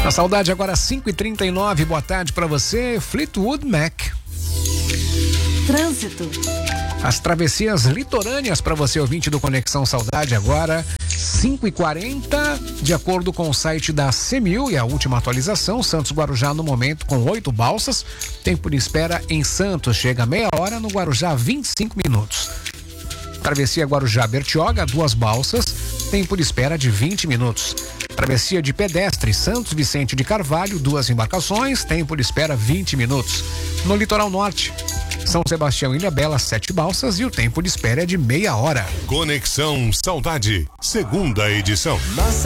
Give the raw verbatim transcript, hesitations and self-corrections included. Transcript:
Na Saudade agora cinco e trinta e nove, boa tarde para você, Fleetwood Mac. Trânsito. As travessias litorâneas para você, ouvinte do Conexão Saudade, agora cinco e quarenta, de acordo com o site da CEMIL e a última atualização, Santos Guarujá no momento com oito balsas, tempo de espera em Santos chega a meia hora, no Guarujá vinte e cinco minutos. Travessia Guarujá-Bertioga, duas balsas, tempo de espera de vinte minutos. Travessia de pedestre Santos Vicente de Carvalho, duas embarcações, tempo de espera vinte minutos. No litoral norte, São Sebastião e Ilhabela, sete balsas e o tempo de espera é de meia hora. Conexão Saudade, segunda edição.